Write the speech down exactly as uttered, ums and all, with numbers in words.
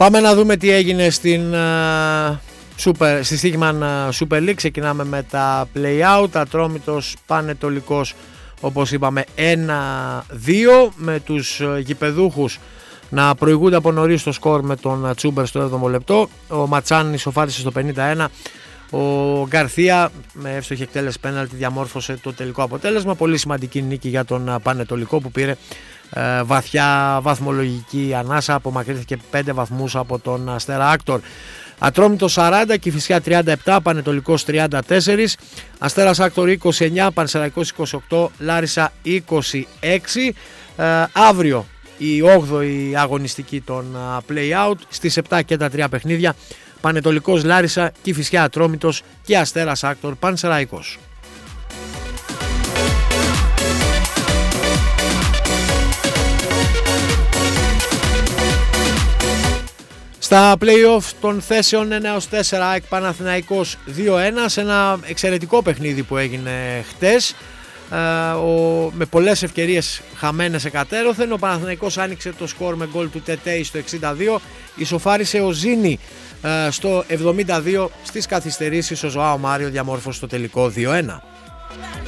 Πάμε να δούμε τι έγινε στην uh, Super, στη Στίχημαν Super League. Ξεκινάμε με τα play-out. Ατρόμητος Πανετολικός, όπως είπαμε, ένα δύο, με τους γηπεδούχους να προηγούνται από νωρίς στο σκορ με τον Τσούμπερ στο έβδομο λεπτό. Ο Ματσάν ισοφάρισε στο πενήντα ένα. Ο Γκαρθία με εύστοχη εκτέλεση πέναλτι διαμόρφωσε το τελικό αποτέλεσμα. Πολύ σημαντική νίκη για τον Πανετολικό που πήρε ε, βαθιά βαθμολογική ανάσα. Απομακρύνθηκε πέντε βαθμούς από τον Αστέρα Άκτορ. Ατρόμητος σαράντα, Κηφισιά τριάντα επτά, Πανετολικός τριάντα τέσσερα, Αστέρας Άκτορ είκοσι εννιά, Πανσεραϊκός είκοσι οκτώ, Λάρισα είκοσι έξι. Ε, αύριο η όγδοη αγωνιστική των play-out. Στις επτά και τα τρία παιχνίδια, Πανετολικός Λάρισα, Κηφισιά Ατρόμητος και Αστέρας Άκτορ Πανσεραϊκός. Στα play-off των θέσεων ένα έως τέσσερα, ΑΕΚ Παναθηναϊκός δύο ένα, σε ένα εξαιρετικό παιχνίδι που έγινε χτες, ε, ο, με πολλές ευκαιρίες χαμένες εκατέρωθεν. Ο Παναθηναϊκός άνοιξε το σκορ με γκολ του Τετέι στο εξήντα δύο, ισοφάρισε ο Ζήνη ε, στο εβδομήντα δύο, στις καθυστερήσεις ο Ζωάο Μάριο διαμόρφωσε το τελικό δύο ένα.